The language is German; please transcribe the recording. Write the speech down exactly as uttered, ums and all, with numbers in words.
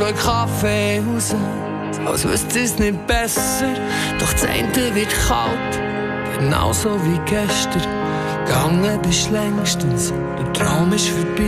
einen Kaffee raus, als wüsste es nicht besser. Doch das eine wird kalt, genauso wie gestern. Gegangen bist längstens, der Traum ist vorbei.